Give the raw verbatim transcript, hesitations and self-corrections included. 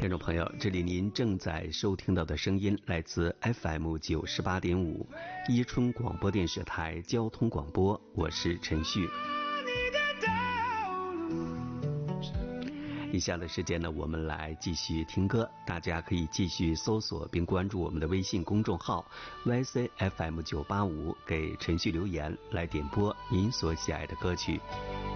听众朋友，这里您正在收听到的声音来自 F M 九十八点五伊春广播电视台交通广播，我是陈旭。以下的时间呢，我们来继续听歌，大家可以继续搜索并关注我们的微信公众号 Y C F M 九八五，给陈旭留言来点播您所喜爱的歌曲。